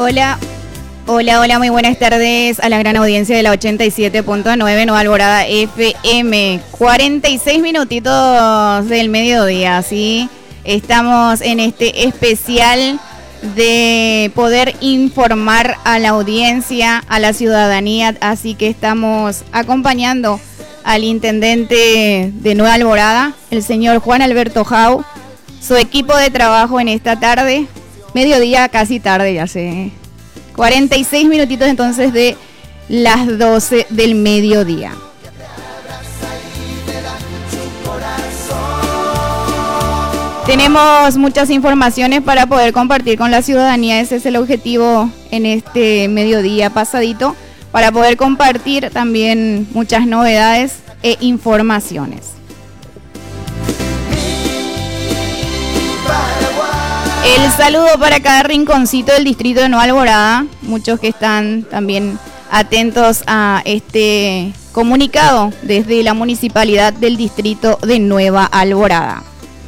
Hola, hola, muy buenas tardes a la gran audiencia de la 87.9 Nueva Alborada FM. 46 minutitos del mediodía, ¿sí? Estamos en este especial de poder informar a la audiencia, a la ciudadanía, así que estamos acompañando al intendente de Nueva Alborada, el señor Juan Alberto Jau, su equipo de trabajo en esta tarde, mediodía, casi tarde, ya sé. 46 minutitos entonces de las 12 del mediodía. Tenemos muchas informaciones para poder compartir con la ciudadanía, ese es el objetivo en este mediodía pasadito, para poder compartir también muchas novedades e informaciones. El saludo para cada rinconcito del distrito de Nueva Alborada, muchos que están también atentos a este comunicado desde la municipalidad del distrito de Nueva Alborada.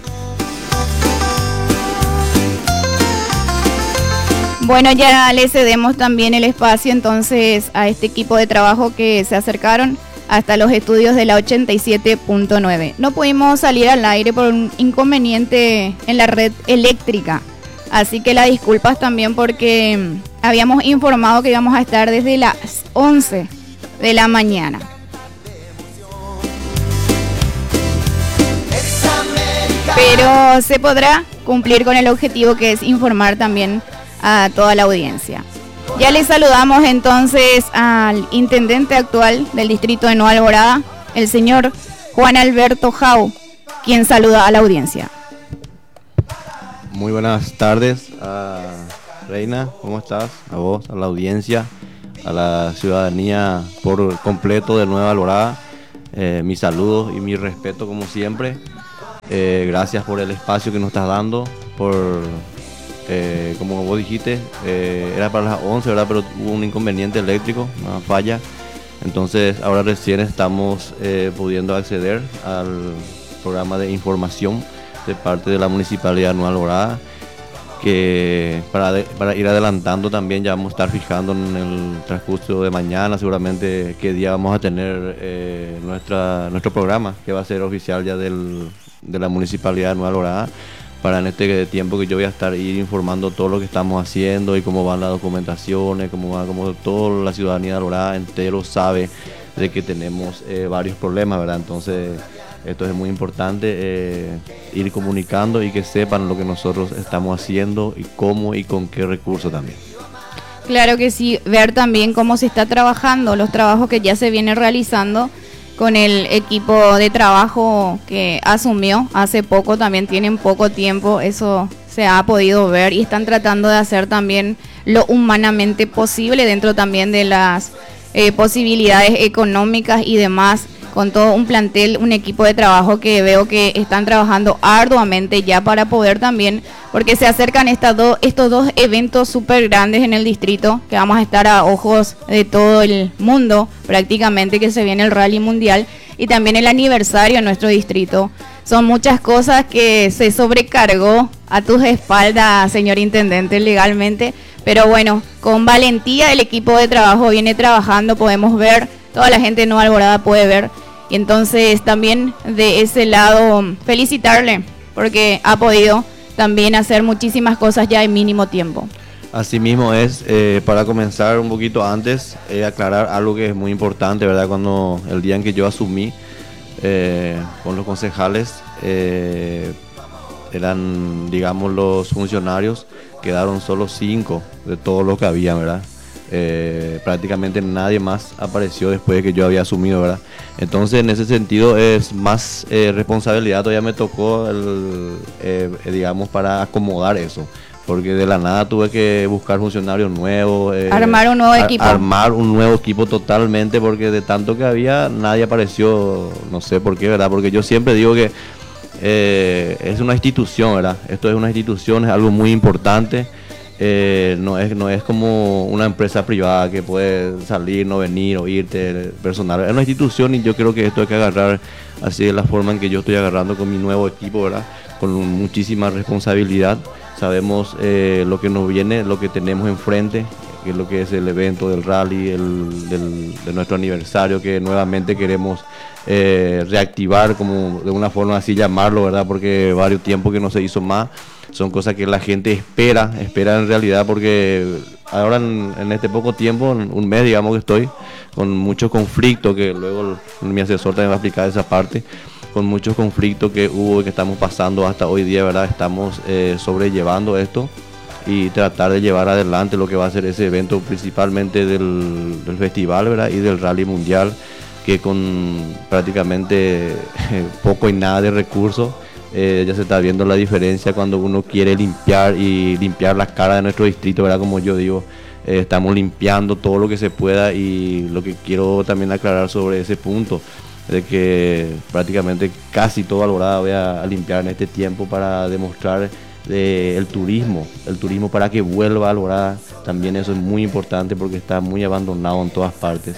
Bueno, ya le cedemos también el espacio entonces a este equipo de trabajo que se acercaron hasta los estudios de la 87.9. No pudimos salir al aire por un inconveniente en la red eléctrica, así que las disculpas también porque habíamos informado que íbamos a estar desde las 11 de la mañana. Pero se podrá cumplir con el objetivo que es informar también a toda la audiencia. Ya le saludamos entonces al intendente actual del distrito de Nueva Alborada, el señor Juan Alberto Jau, quien saluda a la audiencia. Muy buenas tardes, Reina, ¿cómo estás? A vos, a la audiencia, a la ciudadanía por completo de Nueva Alborada. Mis saludos y mi respeto como siempre. Gracias por el espacio que nos estás dando, como vos dijiste, era para las 11, ¿verdad? Pero hubo un inconveniente eléctrico, una falla. Entonces ahora recién estamos pudiendo acceder al programa de información de parte de la Municipalidad de Nueva Alborada, que para ir adelantando también ya vamos a estar fijando en el transcurso de mañana seguramente qué día vamos a tener nuestro programa, que va a ser oficial ya de la Municipalidad de Nueva Alborada, para en este tiempo que yo voy a estar informando todo lo que estamos haciendo y cómo van las documentaciones, como toda la ciudadanía de Alborada entero sabe de que tenemos varios problemas, ¿verdad? Entonces esto es muy importante, ir comunicando y que sepan lo que nosotros estamos haciendo y cómo y con qué recursos también. Claro que sí, ver también cómo se está trabajando, los trabajos que ya se vienen realizando con el equipo de trabajo que asumió hace poco, también tienen poco tiempo, eso se ha podido ver y están tratando de hacer también lo humanamente posible dentro también de las posibilidades económicas y demás, con todo un plantel, un equipo de trabajo que veo que están trabajando arduamente ya para poder también, porque se acercan estos dos eventos súper grandes en el distrito, que vamos a estar a ojos de todo el mundo, prácticamente, que se viene el Rally Mundial y también el aniversario en nuestro distrito. Son muchas cosas que se sobrecargó a tus espaldas, señor intendente, legalmente, pero bueno, con valentía el equipo de trabajo viene trabajando, podemos ver, toda la gente de Nueva Alborada puede ver, y entonces también de ese lado felicitarle, porque ha podido también hacer muchísimas cosas ya en mínimo tiempo. Asimismo es, para comenzar un poquito antes, aclarar algo que es muy importante, ¿verdad? Cuando el día en que yo asumí con los concejales, eran, digamos, los funcionarios, quedaron solo 5 de todos los que había, ¿verdad? Prácticamente nadie más apareció después de que yo había asumido, ¿verdad? Entonces en ese sentido es más responsabilidad, todavía me tocó digamos, para acomodar eso, porque de la nada tuve que buscar funcionarios nuevos, armar un nuevo equipo, armar un nuevo equipo totalmente, porque de tanto que había nadie apareció, no sé por qué, ¿verdad? Porque yo siempre digo que es una institución, ¿verdad? Esto es una institución, es algo muy importante. No es como una empresa privada que puede salir, no venir o irte personal. Es una institución y yo creo que esto hay que agarrar así de la forma en que yo estoy agarrando con mi nuevo equipo, ¿verdad? Con muchísima responsabilidad, sabemos lo que nos viene, lo que tenemos enfrente, que es lo que es el evento del rally, de nuestro aniversario, que nuevamente queremos reactivar, como de una forma así llamarlo, ¿verdad? Porque varios tiempos que no se hizo más, son cosas que la gente espera en realidad, porque ahora en este poco tiempo, en un mes digamos que estoy con muchos conflictos, que luego mi asesor también va a explicar esa parte, con muchos conflictos que hubo y que estamos pasando hasta hoy día, ¿verdad? Estamos sobrellevando esto y tratar de llevar adelante lo que va a ser ese evento, principalmente del festival, ¿verdad? Y del rally mundial, que con prácticamente poco y nada de recursos, ya se está viendo la diferencia cuando uno quiere limpiar las caras de nuestro distrito, ¿verdad? Como yo digo, estamos limpiando todo lo que se pueda, y lo que quiero también aclarar sobre ese punto, de que prácticamente casi todo Alborada voy a limpiar en este tiempo para demostrar el turismo para que vuelva a Alborada. También eso es muy importante porque está muy abandonado en todas partes.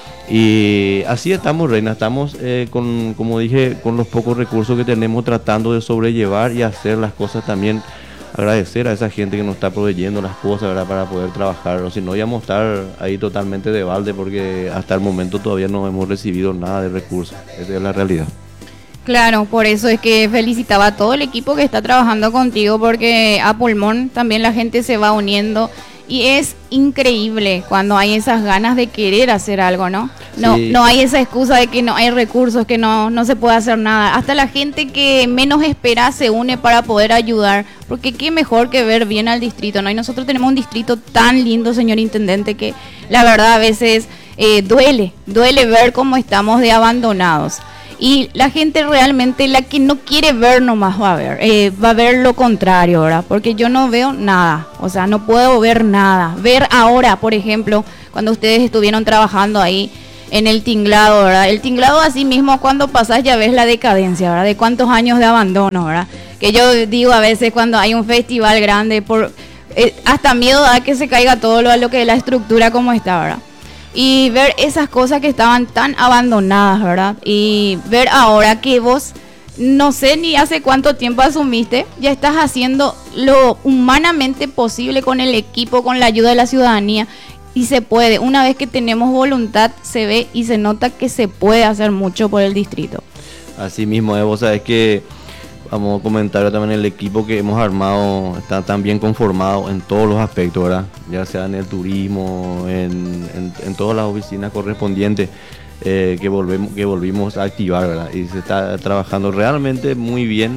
Y así estamos, Reina, estamos como dije, con los pocos recursos que tenemos, tratando de sobrellevar y hacer las cosas también. Agradecer a esa gente que nos está proveyendo las cosas, ¿verdad? Para poder trabajar, o si no íbamos a estar ahí totalmente de balde, porque hasta el momento todavía no hemos recibido nada de recursos. Esa es la realidad. Claro, por eso es que felicitaba a todo el equipo que está trabajando contigo, porque a pulmón también la gente se va uniendo y es increíble cuando hay esas ganas de querer hacer algo, ¿no? No, sí. No hay esa excusa de que no hay recursos, que no se puede hacer nada. Hasta la gente que menos espera se une para poder ayudar, porque qué mejor que ver bien al distrito, ¿no? Y nosotros tenemos un distrito tan lindo, señor intendente, que la verdad a veces duele ver cómo estamos de abandonados. Y la gente realmente, la que no quiere ver nomás va a ver lo contrario, ¿verdad? Porque yo no veo nada, o sea, no puedo ver nada. Ver ahora, por ejemplo, cuando ustedes estuvieron trabajando ahí en el tinglado, ¿verdad? El tinglado así mismo, cuando pasas ya ves la decadencia, ¿verdad? De cuántos años de abandono, ¿verdad? Que yo digo a veces cuando hay un festival grande, hasta miedo da que se caiga todo lo que es la estructura como está, ¿verdad? Y ver esas cosas que estaban tan abandonadas, ¿verdad? Y ver ahora que vos, no sé ni hace cuánto tiempo asumiste, ya estás haciendo lo humanamente posible con el equipo, con la ayuda de la ciudadanía. Y se puede, una vez que tenemos voluntad, se ve y se nota que se puede hacer mucho por el distrito. Así mismo, vos sabés que, vamos a comentar también, el equipo que hemos armado está tan bien conformado en todos los aspectos, ¿verdad? Ya sea en el turismo, en todas las oficinas correspondientes que volvimos a activar, ¿verdad? Y se está trabajando realmente muy bien.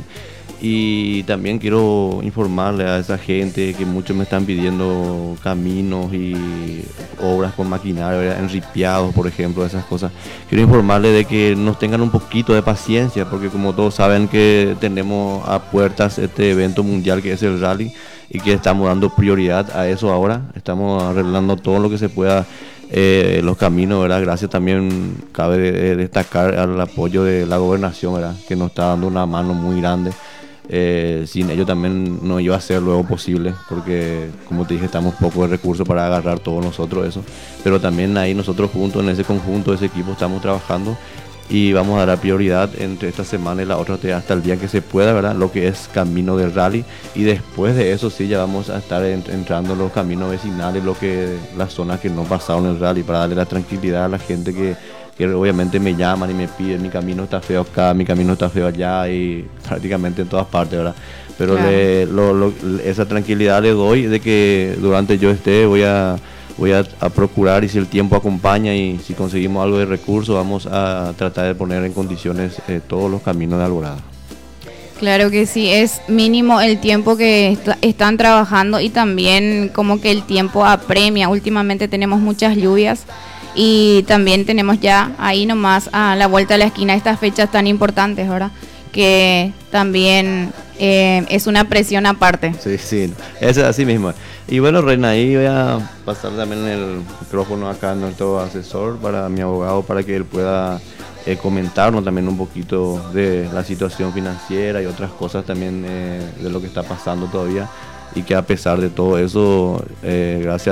Y también quiero informarle a esa gente que muchos me están pidiendo caminos y obras con maquinaria, ¿verdad? Enripiados, por ejemplo, esas cosas. Quiero informarle de que nos tengan un poquito de paciencia, porque como todos saben que tenemos a puertas este evento mundial que es el rally, y que estamos dando prioridad a eso ahora. Estamos arreglando todo lo que se pueda, los caminos, ¿verdad? Gracias también, cabe destacar al apoyo de la gobernación, ¿verdad? Que nos está dando una mano muy grande. Sin ello también no iba a ser luego posible, porque como te dije, estamos poco de recursos para agarrar todos nosotros eso, pero también ahí nosotros juntos en ese conjunto, ese equipo, estamos trabajando y vamos a dar prioridad entre esta semana y la otra hasta el día que se pueda, ¿verdad? Lo que es camino del rally, y después de eso sí ya vamos a estar entrando en los caminos vecinales, las zonas que no pasaron el rally, para darle la tranquilidad a la gente que obviamente me llaman y me piden: mi camino está feo acá, mi camino está feo allá, y prácticamente en todas partes, ¿verdad? Pero claro, esa tranquilidad le doy de que durante yo esté voy a procurar, y si el tiempo acompaña y si conseguimos algo de recursos, vamos a tratar de poner en condiciones todos los caminos de Alborada. Claro que sí, es mínimo el tiempo que están trabajando, y también como que el tiempo apremia. Últimamente tenemos muchas lluvias, y también tenemos ya ahí nomás a la vuelta de la esquina estas fechas tan importantes, ¿verdad? Que también es una presión aparte. Sí, es así mismo. Y bueno, Reina, ahí voy a pasar también el micrófono acá a nuestro asesor, para mi abogado, para que él pueda comentarnos también un poquito de la situación financiera y otras cosas también de lo que está pasando todavía. Y que a pesar de todo eso, gracias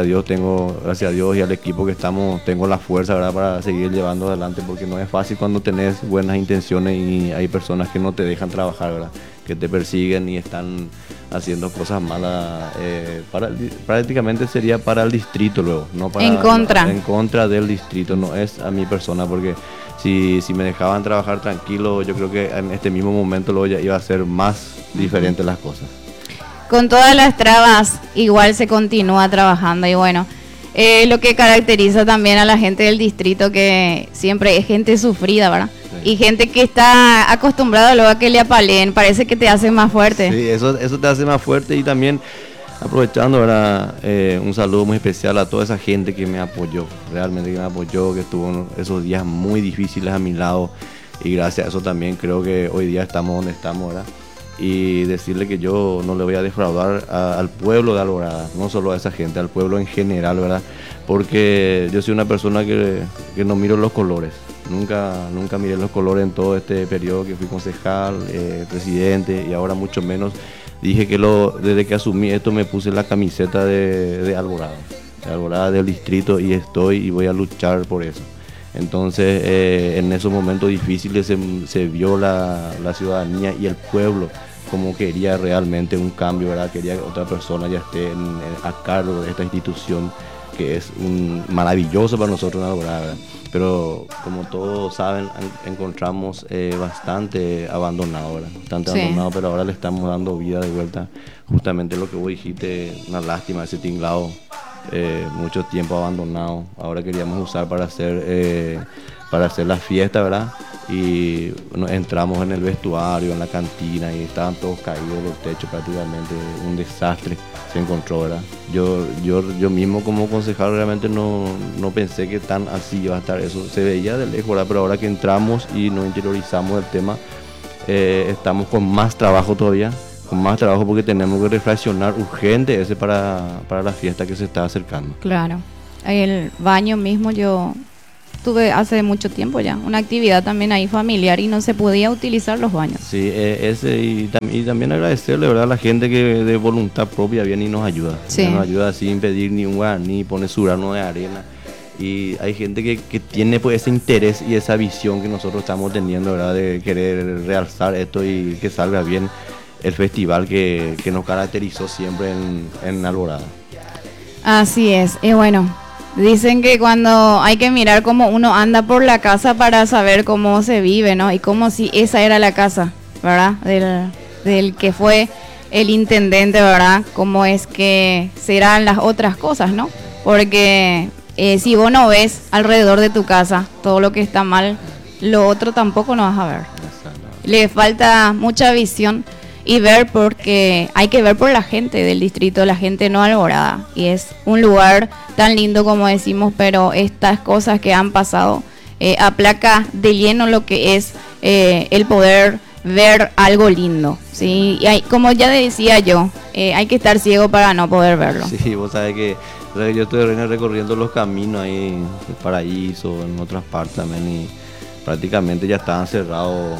a Dios y al equipo que estamos, tengo la fuerza, ¿verdad?, para seguir llevando adelante, porque no es fácil cuando tenés buenas intenciones y hay personas que no te dejan trabajar, ¿verdad?, que te persiguen y están haciendo cosas malas, prácticamente sería para el distrito luego, no para en contra del distrito, no es a mi persona, porque si me dejaban trabajar tranquilo, yo creo que en este mismo momento luego ya iba a ser más diferente las cosas. Con todas las trabas, igual se continúa trabajando y bueno, lo que caracteriza también a la gente del distrito, que siempre es gente sufrida, ¿verdad? Sí. Y gente que está acostumbrada luego a que le apaleen, parece que te hace más fuerte. Sí, eso te hace más fuerte. Y también, aprovechando, ¿verdad? Un saludo muy especial a toda esa gente que me apoyó, realmente que me apoyó, que estuvo esos días muy difíciles a mi lado, y gracias a eso también creo que hoy día estamos donde estamos, ¿verdad? Y decirle que yo no le voy a defraudar al pueblo de Alborada, no solo a esa gente, al pueblo en general, ¿verdad? Porque yo soy una persona que no miro los colores, nunca miré los colores en todo este periodo que fui concejal, presidente, y ahora mucho menos. Dije que desde que asumí esto me puse la camiseta de Alborada del distrito, y voy a luchar por eso. Entonces, en esos momentos difíciles se vio la ciudadanía y el pueblo como quería realmente un cambio, ¿verdad? Quería que otra persona ya esté a cargo de esta institución, que es maravilloso para nosotros en Alborada, ¿verdad? Pero como todos saben, encontramos bastante abandonado, ¿verdad? Bastante sí. Abandonado, pero ahora le estamos dando vida de vuelta. Justamente lo que vos dijiste, una lástima ese tinglado. Mucho tiempo abandonado. Ahora queríamos usar para hacer la fiesta, ¿verdad? Y entramos en el vestuario, en la cantina, y estaban todos caídos los techos, prácticamente un desastre se encontró, ¿verdad? Yo mismo como concejal realmente no pensé que tan así iba a estar. Eso se veía de lejos, ¿verdad? Pero ahora que entramos y nos interiorizamos del tema, estamos con más trabajo todavía. Porque tenemos que reflexionar urgente para la fiesta que se está acercando. Claro, el baño mismo yo tuve hace mucho tiempo ya, una actividad también ahí familiar, y no se podía utilizar los baños. Sí, y también agradecerle, ¿verdad?, a la gente que de voluntad propia viene y nos ayuda. Sí. Nos ayuda sin pedir ni un guaraní, pone su grano de arena. Y hay gente que tiene pues ese interés y esa visión que nosotros estamos teniendo, ¿verdad?, de querer realzar esto y que salga bien el festival que nos caracterizó siempre en Alborada. Así es, y bueno, dicen que cuando hay que mirar cómo uno anda por la casa para saber cómo se vive, ¿no? Y como si esa era la casa, ¿verdad? Del que fue el intendente, ¿verdad? Cómo es que serán las otras cosas, ¿no? Porque si vos no ves alrededor de tu casa todo lo que está mal, lo otro tampoco lo vas a ver. Le falta mucha visión y ver, porque hay que ver por la gente del distrito, la gente no Alborada, y es un lugar tan lindo como decimos, pero estas cosas que han pasado aplaca de lleno lo que es el poder ver algo lindo, ¿sí? Y como ya decía yo, hay que estar ciego para no poder verlo. Sí, vos sabés que yo estoy recorriendo los caminos ahí en el Paraíso, en otras partes también, y prácticamente ya estaban cerrados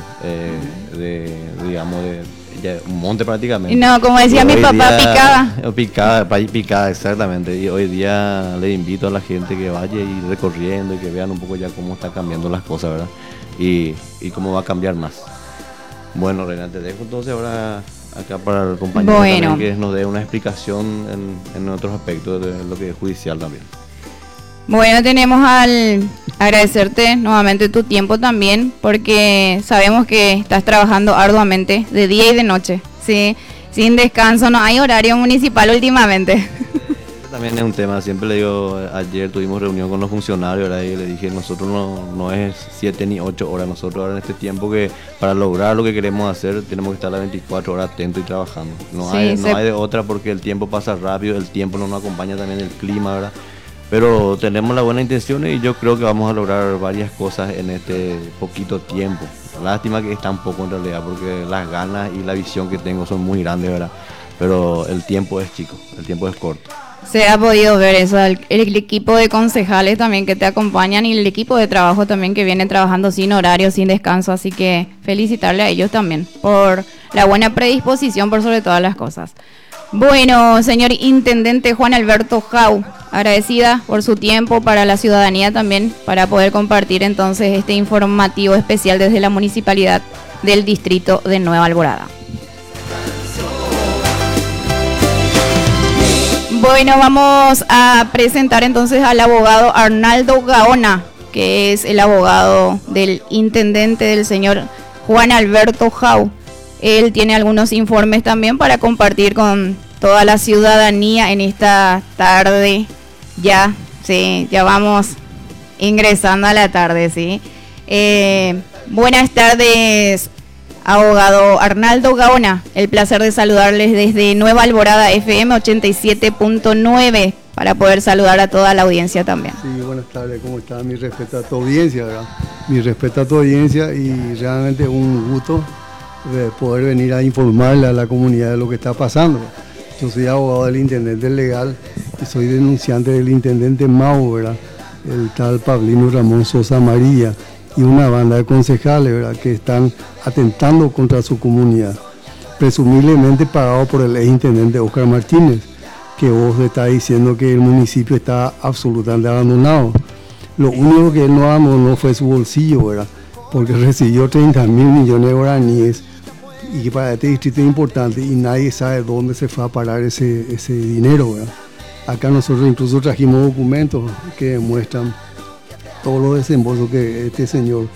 un monte prácticamente. No, como decía mi papá, picada, exactamente. Y hoy día le invito a la gente que vaya y recorriendo y que vean un poco ya cómo está cambiando las cosas, ¿verdad? Y cómo va a cambiar más. Bueno, Reina, te dejo entonces ahora acá para el compañero también, que nos dé una explicación en otros aspectos de lo que es judicial también. Bueno, tenemos al agradecerte nuevamente tu tiempo también, porque sabemos que estás trabajando arduamente de día y de noche, ¿sí? Sin descanso, no hay horario municipal últimamente. También es un tema, siempre le digo, ayer tuvimos reunión con los funcionarios, ¿verdad? Y le dije, nosotros no es 7 ni 8 horas, nosotros ahora en este tiempo que para lograr lo que queremos hacer tenemos que estar las 24 horas atentos y trabajando. No hay de otra, porque el tiempo pasa rápido, el tiempo no nos acompaña, también el clima, ¿verdad? Pero tenemos la buena intención y yo creo que vamos a lograr varias cosas en este poquito tiempo. Lástima que es tan poco en realidad, porque las ganas y la visión que tengo son muy grandes, ¿verdad? Pero el tiempo es chico, el tiempo es corto. Se ha podido ver eso, el equipo de concejales también que te acompañan, y el equipo de trabajo también que viene trabajando sin horario, sin descanso, así que felicitarle a ellos también por la buena predisposición por sobre todas las cosas. Bueno, señor intendente Juan Alberto Jau, agradecida por su tiempo para la ciudadanía también, para poder compartir entonces este informativo especial desde la municipalidad del distrito de Nueva Alborada. Bueno, vamos a presentar entonces al abogado Arnaldo Gaona, que es el abogado del intendente del señor Juan Alberto Jau. Él tiene algunos informes también para compartir con toda la ciudadanía en esta tarde. Ya vamos ingresando a la tarde, ¿sí? Buenas tardes, abogado Arnaldo Gaona. El placer de saludarles desde Nueva Alborada FM 87.9 para poder saludar a toda la audiencia también. Sí, buenas tardes, ¿cómo está? Mi respeto a tu audiencia, ¿verdad? Mi respeto a tu audiencia y realmente un gusto de poder venir a informarle a la comunidad de lo que está pasando. Yo soy abogado del intendente legal y soy denunciante del intendente Mau, ¿verdad? El tal Pablino Ramón Sosa María y una banda de concejales, ¿verdad?, que están atentando contra su comunidad, presumiblemente pagado por el ex intendente Oscar Martínez, que vos estás diciendo que el municipio está absolutamente abandonado. Lo único que él no abandonó fue su bolsillo, ¿verdad?, porque recibió 30.000 millones de guaraníes y que para este distrito es importante y nadie sabe dónde se fue a parar ese dinero, ¿verdad? Acá nosotros incluso trajimos documentos que demuestran todos los desembolsos que este señor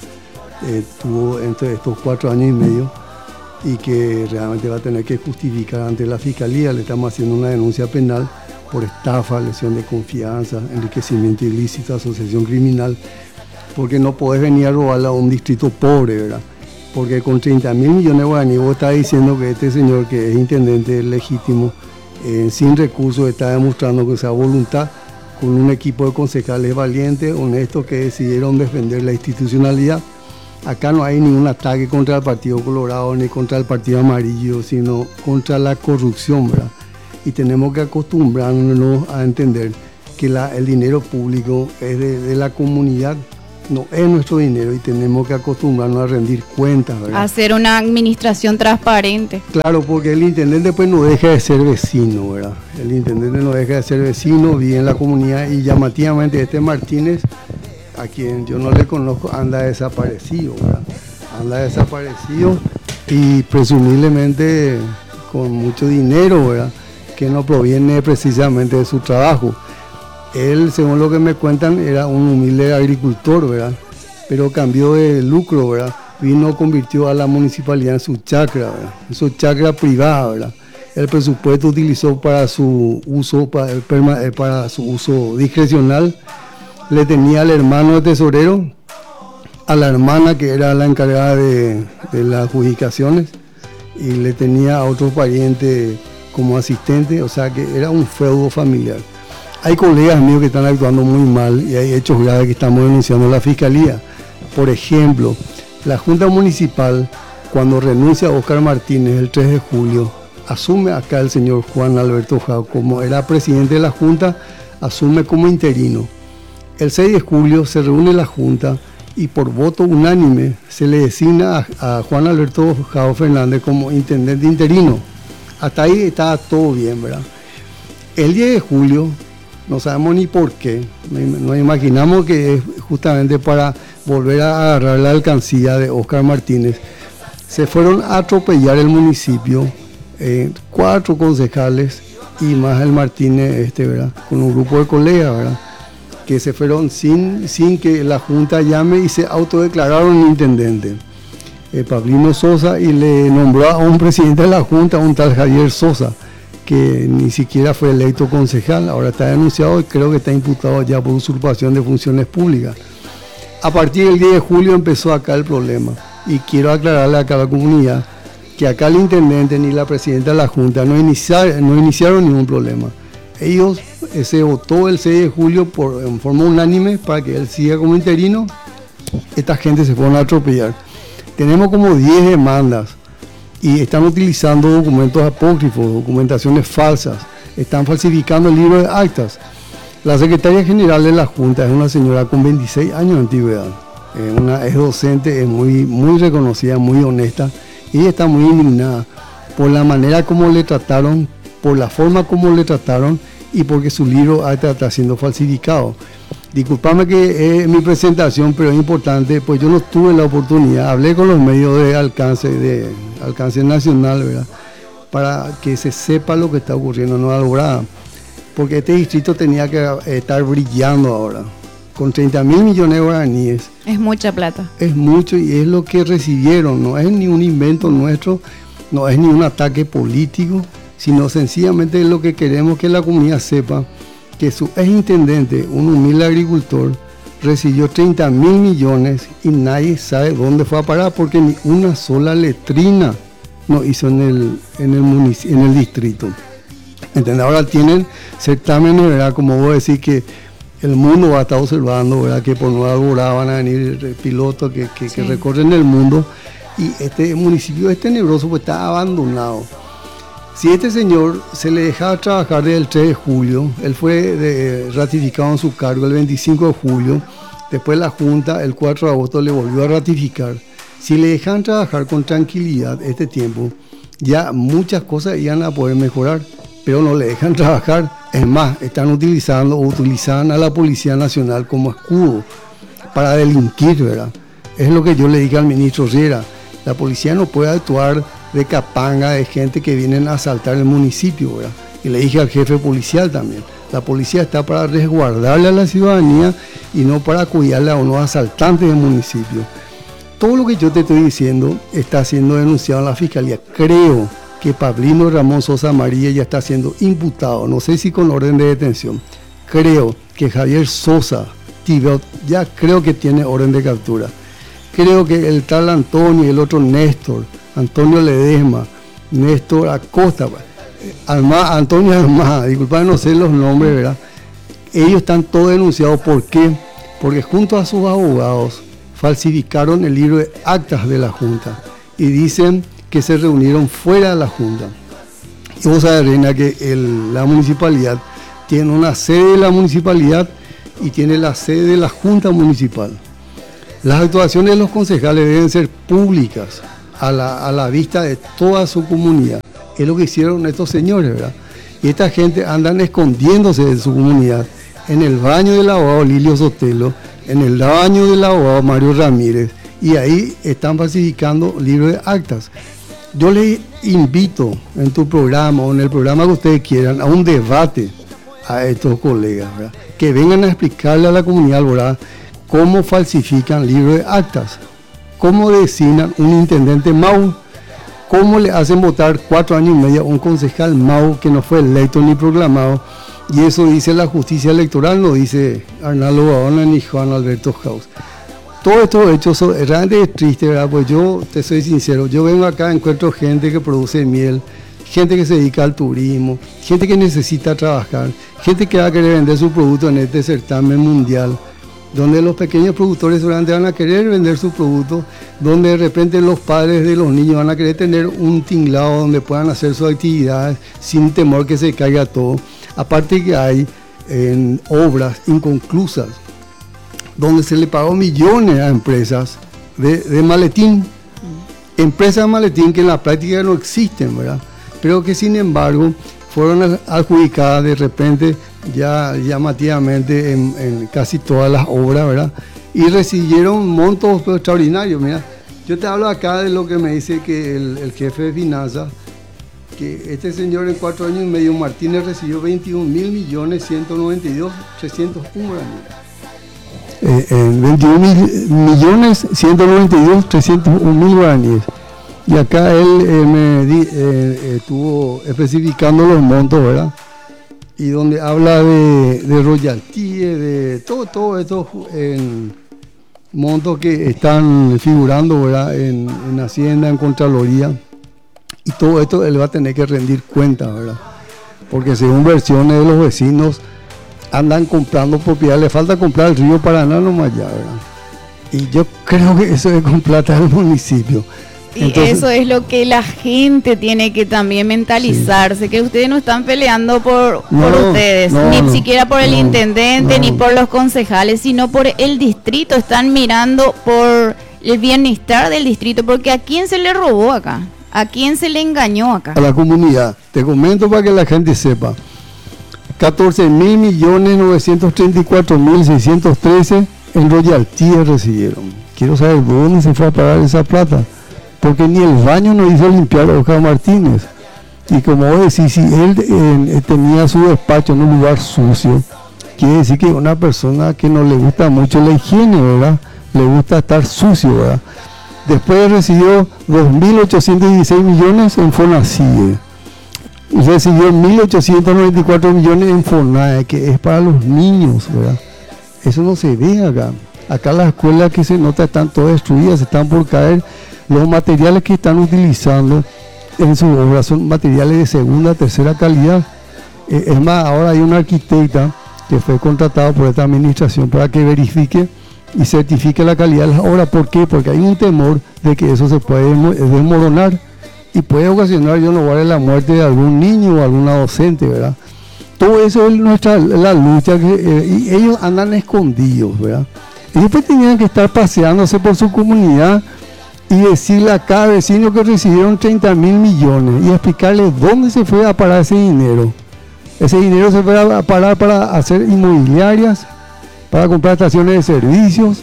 tuvo entre estos 4 años y medio y que realmente va a tener que justificar ante la Fiscalía. Le estamos haciendo una denuncia penal por estafa, lesión de confianza, enriquecimiento ilícito, asociación criminal, porque no podés venir a robarle a un distrito pobre, ¿verdad? Porque con 30.000 millones de guaraníes vos estás diciendo que este señor, que es intendente legítimo, sin recursos, está demostrando que esa voluntad con un equipo de concejales valientes, honestos, que decidieron defender la institucionalidad. Acá no hay ningún ataque contra el Partido Colorado ni contra el Partido Amarillo, sino contra la corrupción, ¿verdad? Y tenemos que acostumbrarnos a entender que el dinero público es de la comunidad, no es nuestro dinero, y tenemos que acostumbrarnos a rendir cuentas, ¿verdad? Hacer una administración transparente. Claro, porque el intendente pues no deja de ser vecino, ¿verdad? El intendente no deja de ser vecino, vive en la comunidad y llamativamente este Martínez, a quien yo no le conozco, anda desaparecido, ¿verdad? Anda desaparecido y presumiblemente con mucho dinero, ¿verdad?, que no proviene precisamente de su trabajo. Él, según lo que me cuentan, era un humilde agricultor, ¿verdad?, pero cambió de lucro, ¿verdad?, convirtió a la municipalidad en su chacra, ¿verdad?, en su chacra privada, ¿verdad? El presupuesto utilizó para su uso, para su uso discrecional. Le tenía al hermano de tesorero, a la hermana que era la encargada de las adjudicaciones, y le tenía a otros parientes como asistente, o sea que era un feudo familiar. Hay colegas míos que están actuando muy mal y hay hechos graves que estamos denunciando a la Fiscalía. Por ejemplo, la Junta Municipal, cuando renuncia a Oscar Martínez el 3 de julio, asume acá el señor Juan Alberto Jau, como era presidente de la Junta, asume como interino. El 6 de julio se reúne la Junta y por voto unánime se le designa a Juan Alberto Jau Fernández como intendente interino. Hasta ahí está todo bien, ¿verdad? El 10 de julio, no sabemos ni por qué, nos imaginamos que es justamente para volver a agarrar la alcancía de Oscar Martínez, se fueron a atropellar el municipio, 4 concejales y más el Martínez, ¿verdad?, con un grupo de colegas, ¿verdad?, que se fueron sin que la Junta llame y se autodeclararon intendente. Pablino Sosa, y le nombró a un presidente de la Junta, un tal Javier Sosa, que ni siquiera fue electo concejal, ahora está denunciado y creo que está imputado ya por usurpación de funciones públicas. A partir del 10 de julio empezó acá el problema, y quiero aclararle acá a la comunidad que acá el intendente ni la presidenta de la Junta no iniciaron ningún problema. Ellos se votó el 6 de julio en forma unánime para que él siga como interino. Esta gente se fueron a atropellar. Tenemos como 10 demandas y están utilizando documentos apócrifos, documentaciones falsas, están falsificando el libro de actas. La secretaria general de la Junta es una señora con 26 años de antigüedad, es docente, es muy reconocida, muy honesta, y está muy indignada por la manera como le trataron, por la forma como le trataron y porque su libro está siendo falsificado. Disculpame que es mi presentación, pero es importante, pues yo no tuve la oportunidad, hablé con los medios de alcance nacional, ¿verdad?, para que se sepa lo que está ocurriendo en Nueva Alborada, porque este distrito tenía que estar brillando ahora, con 30.000 millones de guaraníes. Es mucha plata. Es mucho y es lo que recibieron, no es ni un invento nuestro, no es ni un ataque político, sino sencillamente lo que queremos que la comunidad sepa, que su ex intendente, un humilde agricultor, recibió 30.000 millones y nadie sabe dónde fue a parar porque ni una sola letrina no hizo en el distrito. ¿Entendés? Ahora tienen certámenes, ¿verdad? Como vos decís que el mundo va a estar observando, ¿verdad? Que por Nueva Alborada van a venir pilotos que recorren el mundo y este municipio es tenebroso, pues está abandonado. Si este señor se le dejaba trabajar desde el 3 de julio, él fue ratificado en su cargo el 25 de julio, después la Junta el 4 de agosto le volvió a ratificar. Si le dejan trabajar con tranquilidad este tiempo, ya muchas cosas iban a poder mejorar, pero no le dejan trabajar. Es más, utilizan a la Policía Nacional como escudo para delinquir, ¿verdad? Es lo que yo le dije al ministro Riera, la policía no puede actuar de capanga de gente que vienen a asaltar el municipio, ¿verdad? Y le dije al jefe policial también, la policía está para resguardarle a la ciudadanía y no para cuidarle a unos asaltantes del municipio. Todo lo que yo te estoy diciendo está siendo denunciado en la fiscalía. Creo que Pablino Ramón Sosa Amarilla ya está siendo imputado, no sé si con orden de detención. Creo que Javier Sosa Tibet ya creo que tiene orden de captura. Creo que el tal Antonio y el otro Néstor, Antonio Ledesma, Néstor Acosta, Antonio Almada, disculpen, no sé los nombres, ¿verdad? Ellos están todos denunciados. ¿Por qué? Porque junto a sus abogados falsificaron el libro de actas de la Junta y dicen que se reunieron fuera de la Junta. Y vos sabés, Reina, que la municipalidad tiene una sede de la municipalidad y tiene la sede de la Junta Municipal. Las actuaciones de los concejales deben ser públicas a la vista de toda su comunidad. Es lo que hicieron estos señores, ¿verdad? Y esta gente andan escondiéndose de su comunidad en el baño del abogado Lilio Sotelo, en el baño del abogado Mario Ramírez, y ahí están falsificando libros de actas. Yo les invito en tu programa o en el programa que ustedes quieran a un debate a estos colegas, ¿verdad? Que vengan a explicarle a la comunidad alborada cómo falsifican libros de actas, cómo designan un intendente MAU, cómo le hacen votar 4 años y medio a un concejal MAU que no fue electo ni proclamado, y eso dice la justicia electoral, no dice Arnaldo Gaona ni Juan Alberto Haus. Todos estos hechos son realmente tristes, ¿verdad? Pues yo te soy sincero, yo vengo acá, encuentro gente que produce miel, gente que se dedica al turismo, gente que necesita trabajar, gente que va a querer vender su producto en este certamen mundial, donde los pequeños productores seguramente van a querer vender su producto, donde de repente los padres de los niños van a querer tener un tinglado donde puedan hacer sus actividades sin temor que se caiga todo. Aparte que hay obras inconclusas, donde se le pagó millones a empresas de maletín, empresas de maletín que en la práctica no existen, ¿verdad? Pero que sin embargo fueron adjudicadas de repente ya llamativamente en casi todas las obras, ¿verdad? Y recibieron montos extraordinarios. Mira, yo te hablo acá de lo que me dice que el jefe de finanzas, que este señor en 4 años y medio, Martínez, recibió 21.192.301 guaraníes. 21.192.301 guaraníes. Y acá él estuvo especificando los montos, ¿verdad? Y donde habla de royalties, de todo estos montos que están figurando, ¿verdad? En Hacienda, en Contraloría. Y todo esto él va a tener que rendir cuenta, ¿verdad? Porque según versiones de los vecinos, andan comprando propiedades, le falta comprar el río Paraná nomás ya, ¿verdad? Y yo creo que eso es con plata del municipio. Y entonces, eso es lo que la gente tiene que también mentalizarse, sí. Que ustedes no están peleando por ustedes, ni siquiera por el intendente, ni por los concejales, sino por el distrito. Están mirando por el bienestar del distrito, porque ¿a quién se le robó acá? ¿A quién se le engañó acá? A la comunidad. Te comento para que la gente sepa. 14.934.613 en royalties recibieron. Quiero saber dónde se fue a pagar esa plata, porque ni el baño no hizo limpiar Oscar Martínez. Y como vos decís, si él tenía su despacho en un lugar sucio, quiere decir que una persona que no le gusta mucho la higiene, ¿verdad? Le gusta estar sucio, ¿verdad? Después recibió 2.816 millones en FONACIE. Recibió 1.894 millones en FONAE, que es para los niños, ¿verdad? Eso no se ve acá. Acá las escuelas que se nota están todas destruidas, están por caer. Los materiales que están utilizando en su obra son materiales de segunda, tercera calidad. Es más, ahora hay una arquitecta que fue contratada por esta administración para que verifique y certifique la calidad de las obras. ¿Por qué? Porque hay un temor de que eso se puede desmoronar y puede ocasionar, yo no guarde, la muerte de algún niño o alguna docente, ¿verdad? Todo eso es la lucha, y ellos andan escondidos, ¿verdad? Y después tenían que estar paseándose por su comunidad y decirle a cada vecino que recibieron 30.000 millones y explicarle dónde se fue a parar ese dinero. Ese dinero se fue a parar para hacer inmobiliarias, para comprar estaciones de servicios,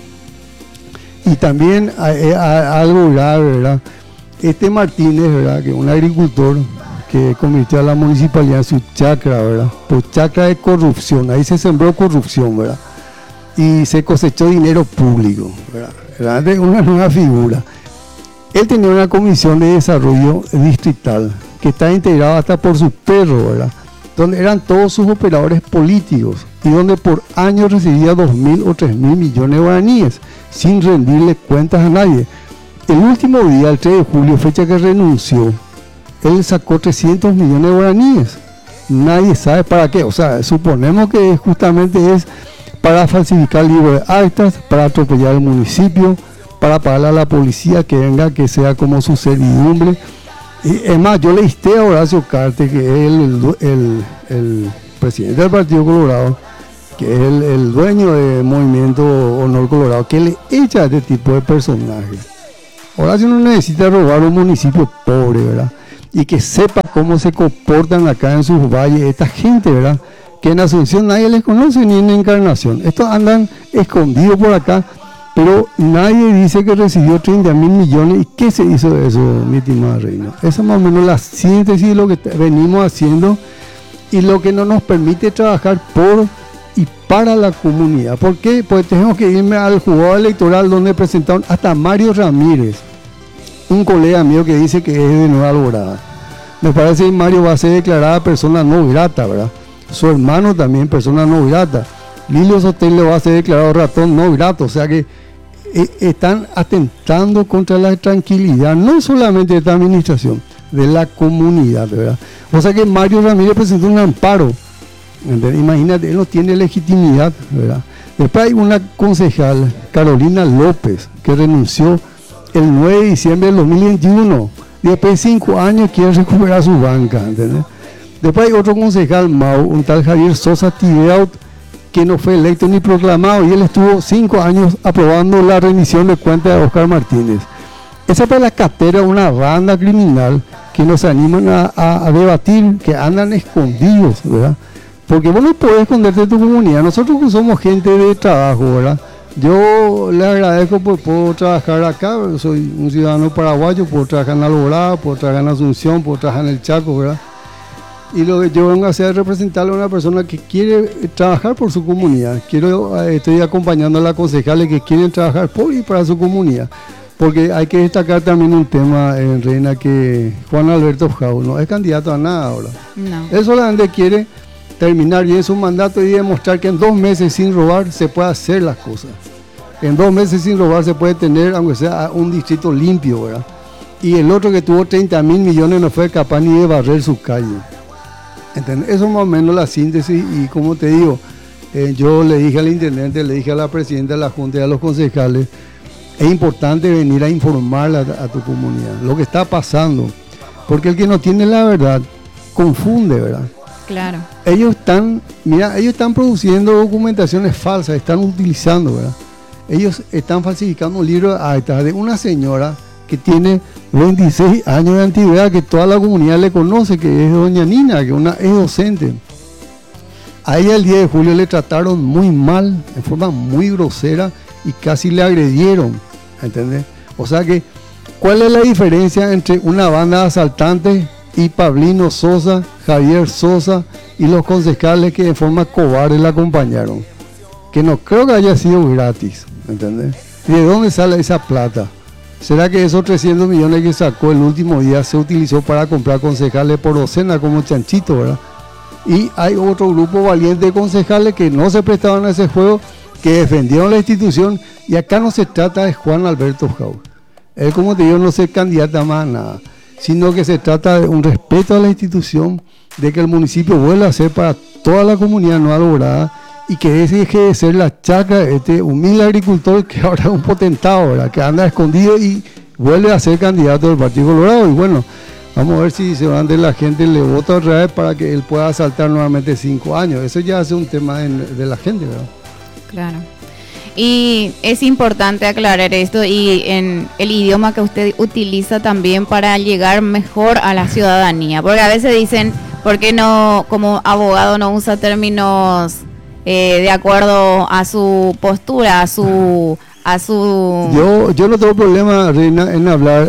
y también algo grave, ¿verdad? Este Martínez, ¿verdad?, que es un agricultor que convirtió a la municipalidad en su chacra, ¿verdad? Por chacra de corrupción, ahí se sembró corrupción, ¿verdad? Y se cosechó dinero público, ¿verdad? Una nueva figura. Él tenía una comisión de desarrollo distrital que está integrada hasta por su perro, ¿verdad?, donde eran todos sus operadores políticos y donde por año recibía 2.000 o 3.000 millones de guaraníes sin rendirle cuentas a nadie. El último día, el 3 de julio, fecha que renunció, él sacó 300 millones de guaraníes. Nadie sabe para qué. O sea, suponemos que justamente es para falsificar libros de actas, para atropellar al municipio, para pagarle a la policía que venga, que sea como su servidumbre. Y es más, yo le insté a Horacio Cartes, que es el presidente del Partido Colorado, que es el dueño del movimiento Honor Colorado, que le echa a este tipo de personajes. Horacio no necesita robar un municipio pobre, ¿verdad? Y que sepa cómo se comportan acá en sus valles esta gente, ¿verdad? Que en Asunción nadie les conoce, ni en Encarnación. Estos andan escondidos por acá, pero nadie dice que recibió 30.000 millones. ¿Y qué se hizo de eso, mi estimada reina? Esa es más o menos la síntesis de lo que venimos haciendo y lo que no nos permite trabajar por y para la comunidad. ¿Por qué? Pues tengo que irme al juzgado electoral donde presentaron hasta Mario Ramírez, un colega mío que dice que es de Nueva Alborada. Me parece que Mario va a ser declarada persona no grata, ¿verdad? Su hermano también persona no grata. Lilio Sotelo va a ser declarado ratón no grato. O sea que están atentando contra la tranquilidad, no solamente de esta administración, de la comunidad, ¿verdad? O sea que Mario Ramírez presentó un amparo, ¿entendés? Imagínate, él no tiene legitimidad, ¿verdad? Después hay una concejal, Carolina López, que renunció el 9 de diciembre del 2021. Y después de 5 años quiere recuperar su banca, ¿entendés? Después hay otro concejal, un tal Javier Sosa Tibeaut, que no fue electo ni proclamado, y él estuvo 5 años aprobando la rendición de cuentas de Oscar Martínez. Esa fue la cartera de una banda criminal que nos animan a debatir, que andan escondidos, ¿verdad? Porque vos no podés esconderte de tu comunidad. Nosotros que somos gente de trabajo, ¿verdad? Yo le agradezco porque puedo trabajar acá, soy un ciudadano paraguayo, puedo trabajar en Alborada, puedo trabajar en Asunción, puedo trabajar en el Chaco, ¿verdad? Y lo que yo vengo a hacer es representarle a una persona que quiere trabajar por su comunidad. Estoy acompañando a las concejales que quieren trabajar por y para su comunidad. Porque hay que destacar también un tema, Reina, que Juan Alberto Jau no es candidato a nada ahora. No. Él solamente quiere terminar bien su mandato y demostrar que en 2 meses sin robar se puede hacer las cosas. En 2 meses sin robar se puede tener, aunque sea un distrito limpio, ¿verdad? Y el otro que tuvo 30.000 millones no fue capaz ni de barrer su calle. ¿Entendés? Eso es más o menos la síntesis. Y como te digo, yo le dije al intendente, le dije a la presidenta de la Junta y a los concejales, es importante venir a informar a tu comunidad lo que está pasando, porque el que no tiene la verdad confunde, ¿verdad? Claro. Ellos están produciendo documentaciones falsas, están utilizando, ¿verdad? Ellos están falsificando un libro de actas de una señora que tiene 26 años de antigüedad, que toda la comunidad le conoce, que es doña Nina, que es docente. A ella el 10 de julio le trataron muy mal, de forma muy grosera, y casi le agredieron, ¿entendés? O sea que, ¿cuál es la diferencia entre una banda de asaltantes y Pablino Sosa, Javier Sosa y los concejales que de forma cobarde la acompañaron. Que no creo que haya sido gratis, ¿entendés? ¿Y de dónde sale esa plata? ¿Será que esos 300 millones que sacó el último día se utilizó para comprar concejales por docena como Chanchito, verdad? Y hay otro grupo valiente de concejales que no se prestaban a ese juego, que defendieron la institución, y acá no se trata de Juan Alberto Jau. Él, como te digo, no se candidata más a nada, sino que se trata de un respeto a la institución, de que el municipio vuelva a ser para toda la comunidad no lograda, y que deje de ser la chacra de este humilde agricultor que ahora es un potentado, ¿verdad? Que anda escondido y vuelve a ser candidato del Partido Colorado. Y bueno, vamos a ver si se van de la gente, le vota otra vez para que él pueda saltar nuevamente 5 años. Eso ya es un tema de la gente, ¿verdad? Claro. Y es importante aclarar esto y en el idioma que usted utiliza también para llegar mejor a la ciudadanía. Porque a veces dicen, ¿por qué no, como abogado, no usa términos de acuerdo a su postura, a su... Yo no tengo problema, Reina, en hablar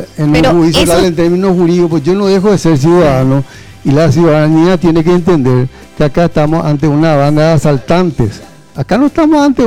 en términos jurídicos, pues yo no dejo de ser ciudadano, y la ciudadanía tiene que entender que acá estamos ante una banda de asaltantes. Acá no estamos ante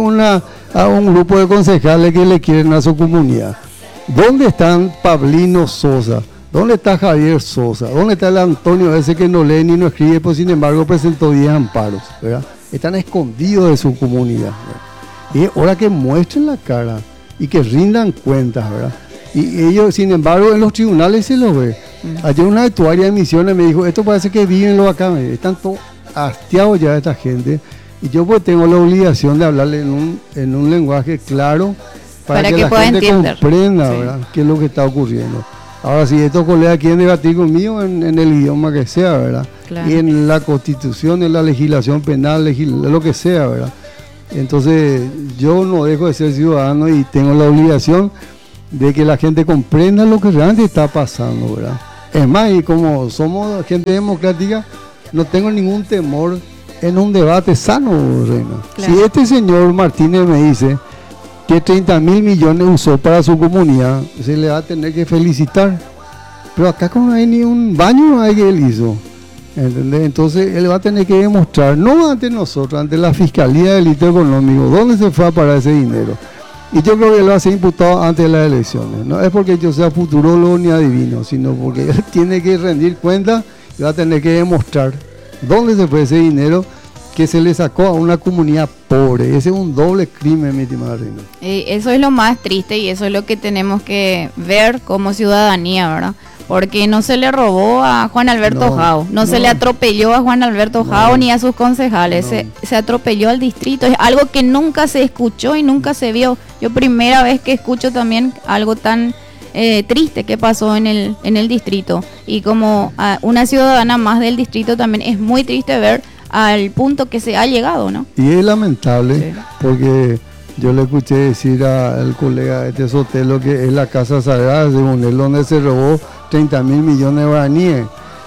a un grupo de concejales que le quieren a su comunidad. ¿Dónde están Pablino Sosa? ¿Dónde está Javier Sosa? ¿Dónde está el Antonio ese que no lee ni no escribe, pues sin embargo presentó 10 amparos, ¿verdad? Están escondidos de su comunidad, ¿verdad? Y es hora que muestren la cara y que rindan cuentas, ¿verdad? Y ellos, sin embargo, en los tribunales se lo ve. Ayer una actuaria de Misiones me dijo, esto parece que viven los acá, están todos hastiados ya de esta gente. Y yo pues tengo la obligación de hablarle en un lenguaje claro para que la gente entender, comprenda, ¿verdad?, qué es lo que está ocurriendo. Ahora, si estos colegas quieren debatir conmigo en el idioma que sea, ¿verdad? Claro. Y en la Constitución, en la legislación penal, lo que sea, ¿verdad? Entonces, yo no dejo de ser ciudadano y tengo la obligación de que la gente comprenda lo que realmente está pasando, ¿verdad? Es más, y como somos gente democrática, no tengo ningún temor en un debate sano, Reina. Claro. Si este señor Martínez me dice que 30.000 millones usó para su comunidad, se le va a tener que felicitar. Pero acá no hay ni un baño que él hizo, ¿entendés? Entonces él va a tener que demostrar, no ante nosotros, ante la Fiscalía de Delito Económico, dónde se fue a parar ese dinero. Y yo creo que él va a ser imputado antes de las elecciones. No es porque yo sea futurólogo ni adivino, sino porque él tiene que rendir cuenta y va a tener que demostrar dónde se fue ese dinero que se le sacó a una comunidad pobre. Ese es un doble crimen, mi estimada Reina. Eso es lo más triste y eso es lo que tenemos que ver como ciudadanía, ¿verdad? Porque no se le robó a Juan Alberto Jau, no se le atropelló a Juan Alberto Jau ni a sus concejales, se atropelló al distrito. Es algo que nunca se escuchó y nunca se vio. Yo primera vez que escucho también algo tan triste que pasó en el distrito, y como una ciudadana más del distrito también es muy triste ver al punto que se ha llegado, ¿no? Y es lamentable, porque yo le escuché decir al colega este Sotelo que es la casa sagrada, según él, donde se robó 30.000 millones de guaraníes.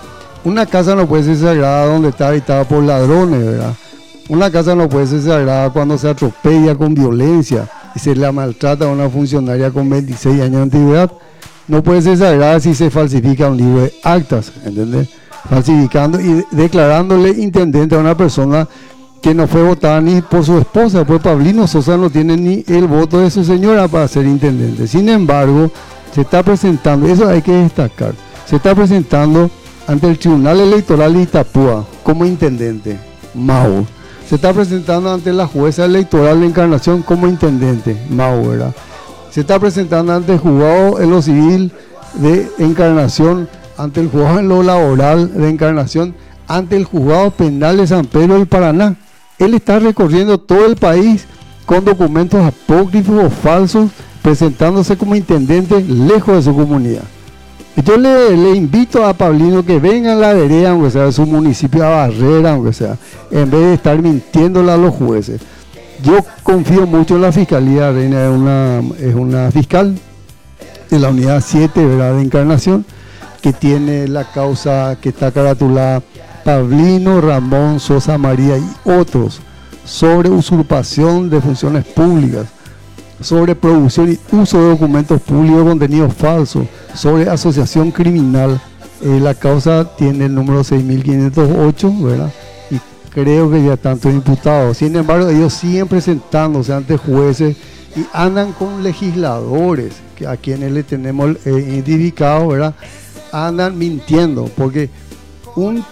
Una casa no puede ser sagrada donde está habitada por ladrones, ¿verdad? Una casa no puede ser sagrada cuando se atropella con violencia y se la maltrata a una funcionaria con 26 años de antigüedad. No puede ser sagrada si se falsifica un libro de actas, ¿entendés? Falsificando y declarándole intendente a una persona que no fue votada ni por su esposa, pues Pablino Sosa no tiene ni el voto de su señora para ser intendente. Sin embargo, se está presentando, eso hay que destacar, se está presentando ante el Tribunal Electoral de Itapúa como intendente, Mau. Se está presentando ante la jueza electoral de Encarnación como intendente, Mau, ¿verdad? Se está presentando ante el juzgado en lo civil de Encarnación, ante el juzgado en lo laboral de Encarnación, ante el juzgado penal de San Pedro del Paraná. Él está recorriendo todo el país con documentos apócrifos o falsos, presentándose como intendente lejos de su comunidad. Yo le invito a Pablino que venga a la vereda, aunque sea de su municipio, a Barrera, aunque sea, en vez de estar mintiéndole a los jueces. Yo confío mucho en la Fiscalía, Reina, es una fiscal de la unidad 7, ¿verdad?, de Encarnación, que tiene la causa que está caratulada Pablino Ramón Sosa María y otros, sobre usurpación de funciones públicas, sobre producción y uso de documentos públicos de contenido falso, sobre asociación criminal. La causa tiene el número 6508, ¿verdad? Y creo que ya están todos imputados. Sin embargo, ellos siguen presentándose ante jueces y andan con legisladores a quienes le tenemos identificados, ¿verdad? Andan mintiendo, porque un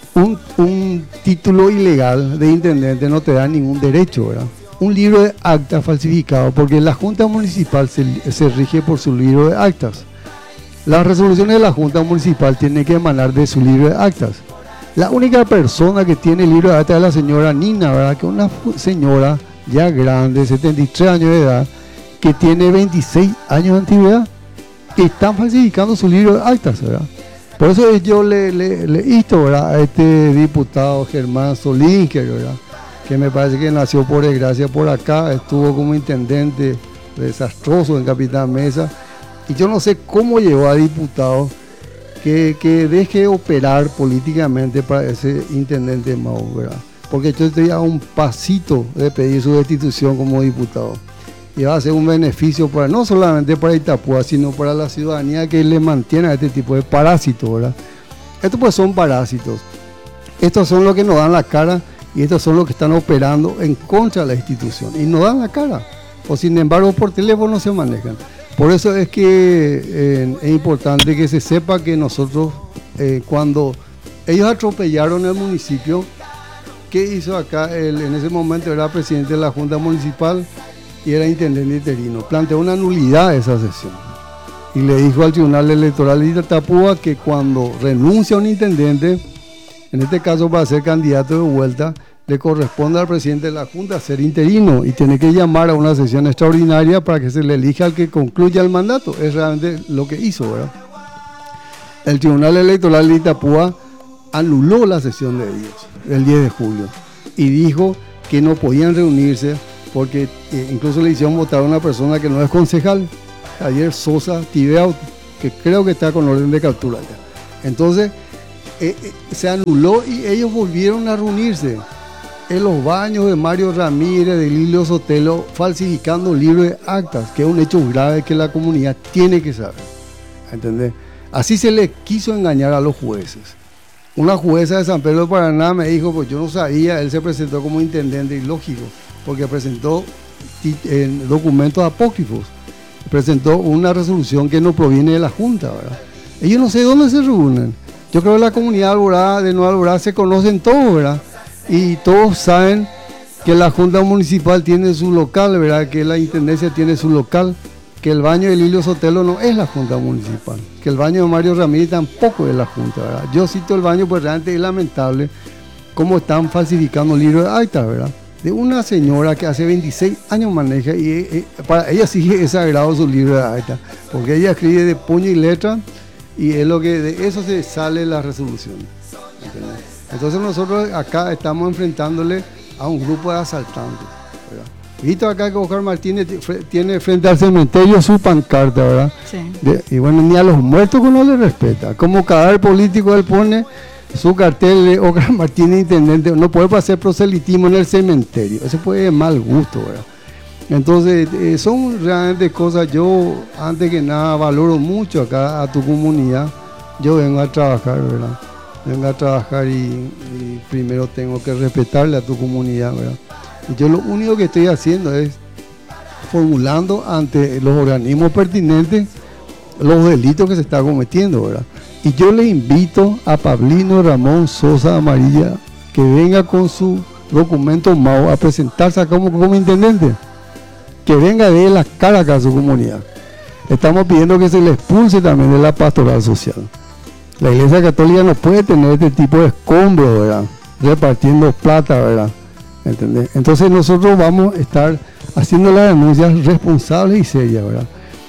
título ilegal de intendente no te da ningún derecho, ¿verdad? Un libro de actas falsificado, porque la Junta Municipal se rige por su libro de actas. Las resoluciones de la Junta Municipal tienen que emanar de su libro de actas. La única persona que tiene el libro de actas es la señora Nina, ¿verdad? Que es una señora ya grande, 73 años de edad, que tiene 26 años de antigüedad, que están falsificando su libro de actas, ¿verdad? Por eso yo le insto, ¿verdad?, a este diputado Germán Solinker, ¿verdad?, que me parece que nació por desgracia por acá, estuvo como intendente desastroso en Capitán Mesa, y yo no sé cómo llegó a diputado, que deje operar políticamente para ese intendente Mau, ¿verdad? Porque yo estoy a un pasito de pedir su destitución como diputado. Y va a ser un beneficio para, no solamente para Itapúa, sino para la ciudadanía que le mantiene a este tipo de parásitos, ¿verdad? Estos pues son parásitos. Estos son los que nos dan la cara y estos son los que están operando en contra de la institución. Y nos dan la cara. O sin embargo por teléfono se manejan. Por eso es que es importante que se sepa que nosotros, cuando ellos atropellaron el municipio, ¿qué hizo acá? En ese momento era presidente de la Junta Municipal y era intendente interino. Planteó una nulidad de esa sesión y le dijo al Tribunal Electoral de Itapúa que cuando renuncia un intendente, en este caso para ser candidato de vuelta, le corresponde al presidente de la Junta ser interino y tiene que llamar a una sesión extraordinaria para que se le elija al que concluya el mandato. Es realmente lo que hizo, ¿verdad? El Tribunal Electoral de Itapúa anuló la sesión de ellos el 10 de julio y dijo que no podían reunirse porque incluso le hicieron votar a una persona que no es concejal, Javier Sosa Tibeaut, que creo que está con orden de captura ya. Entonces se anuló y ellos volvieron a reunirse en los baños de Mario Ramírez, de Lilio Sotelo, falsificando libros de actas, que es un hecho grave que la comunidad tiene que saber, ¿entendés? Así se le quiso engañar a los jueces. Una jueza de San Pedro de Paraná me dijo, pues yo no sabía, él se presentó como intendente, y lógico, porque presentó documentos apócrifos, presentó una resolución que no proviene de la Junta, ¿verdad? Ellos no sé dónde se reúnen. Yo creo que la comunidad de Nueva Alborada se conocen todos, ¿verdad? Y todos saben que la Junta Municipal tiene su local, ¿verdad? Que la Intendencia tiene su local, que el baño de Lilio Sotelo no es la Junta Municipal, que el baño de Mario Ramírez tampoco es la Junta, ¿verdad? Yo cito el baño, pues realmente es lamentable cómo están falsificando libros de actas, ¿verdad? De una señora que hace 26 años maneja y para ella sigue sagrado su libro de actas, porque ella escribe de puño y letra y es lo que de eso se sale la resolución, ¿entendés? Entonces nosotros acá estamos enfrentándole a un grupo de asaltantes, ¿verdad? Visto acá que Oscar Martínez tiene frente al cementerio su pancarta, ¿verdad? Sí. Y bueno, ni a los muertos no le respeta. Como cadáver político él pone su cartel de Oscar Martínez intendente, no puede hacer proselitismo en el cementerio. Eso puede de mal gusto, ¿verdad? Entonces son realmente cosas, yo antes que nada valoro mucho acá a tu comunidad. Yo vengo a trabajar, ¿verdad? Vengo a trabajar y primero tengo que respetarle a tu comunidad, ¿verdad? Y yo lo único que estoy haciendo es formulando ante los organismos pertinentes los delitos que se están cometiendo, ¿verdad? Y yo le invito a Pablino Ramón Sosa Amarilla que venga con su documento MAU a presentarse acá como intendente, que venga de la cara acá a su comunidad. Estamos pidiendo que se le expulse también de la pastoral social. La Iglesia Católica no puede tener este tipo de escombros, ¿verdad? Repartiendo plata, ¿verdad? ¿Entendés? Entonces nosotros vamos a estar haciendo las denuncias responsables y serias, ¿verdad?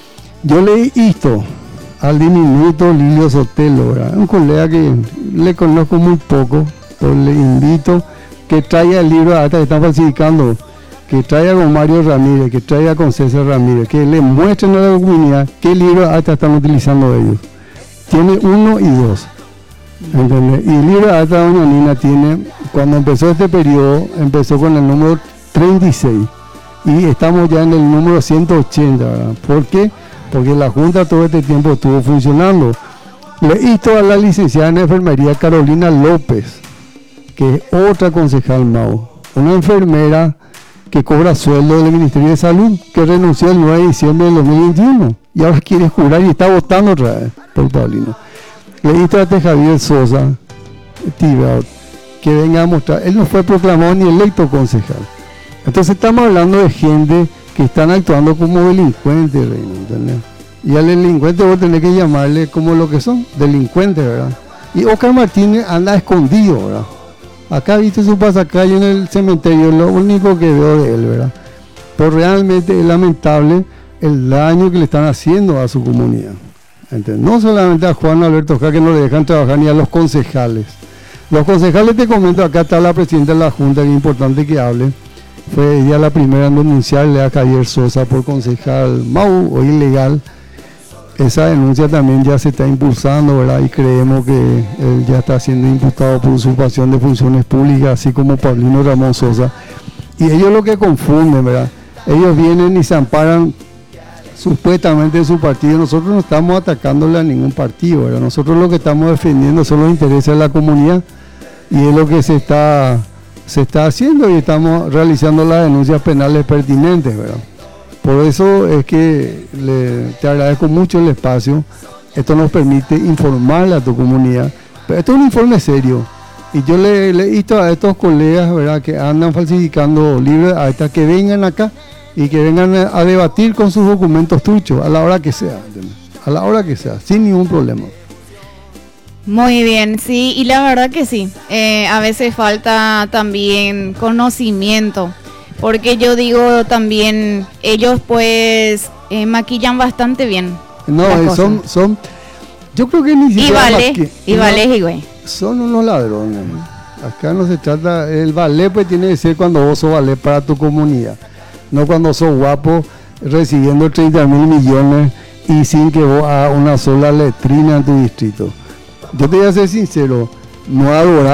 Yo le insto al diminuto Lilio Sotelo, ¿verdad? Un colega que le conozco muy poco, pero le invito que traiga el libro de actas que están falsificando, que traiga con Mario Ramírez, que traiga con César Ramírez, que le muestren a la comunidad qué libro de actas están utilizando ellos. Tiene 1 y 2, ¿entendés? Y el libro de acta de doña Nina tiene, cuando empezó este periodo, empezó con el número 36 y estamos ya en el número 180, ¿verdad? ¿Por qué? Porque la Junta todo este tiempo estuvo funcionando. Le hizo a la licenciada en enfermería Carolina López, que es otra concejal Mau, una enfermera que cobra sueldo del Ministerio de Salud, que renunció el 9 de diciembre del 2021 y ahora quiere jurar y está votando otra vez por Paulino. Le hizo a Javier Sosa Tibaut, que venga a mostrar, él no fue proclamado ni electo concejal. Entonces estamos hablando de gente que están actuando como delincuentes, ¿entendés? Y al delincuente vos tenés que llamarle como lo que son, delincuentes, ¿verdad? Y Oscar Martínez anda escondido, ¿verdad? Acá viste su pasacalle en el cementerio, lo único que veo de él, ¿verdad? Pero realmente es lamentable el daño que le están haciendo a su comunidad. ¿Entendés? No solamente a Juan Alberto Ojeda, que no le dejan trabajar, ni a los concejales. Los concejales, te comento, acá está la presidenta de la Junta, que es importante que hable. Fue ella la primera en denunciarle a Javier Sosa por concejal Mau o ilegal. Esa denuncia también ya se está impulsando, ¿verdad? Y creemos que él ya está siendo imputado por usurpación de funciones públicas, así como Paulino Ramón Sosa. Y ellos lo que confunden, ¿verdad? Ellos vienen y se amparan supuestamente de su partido. Nosotros no estamos atacándole a ningún partido, ¿verdad? Nosotros lo que estamos defendiendo son los intereses de la comunidad y es lo que se está haciendo y estamos realizando las denuncias penales pertinentes, ¿verdad? Por eso es que te agradezco mucho el espacio. Esto nos permite informarle a tu comunidad. Pero esto es un informe serio. Y yo le he visto a estos colegas, ¿verdad?, que andan falsificando libros, a estas que vengan acá y que vengan a debatir con sus documentos truchos a la hora que sea, ¿entendés? A la hora que sea, sin ningún problema. Muy bien, sí, y la verdad que sí. A veces falta también conocimiento. Porque yo digo también, ellos pues maquillan bastante bien. No, son, yo creo que ni siquiera y vale, güey. Son unos ladrones. Acá no se trata, el ballet pues tiene que ser cuando vos sos ballet para tu comunidad. No cuando sos guapo recibiendo 30.000 millones y sin que vos hagas una sola letrina en tu distrito. Yo te voy a ser sincero, no adorar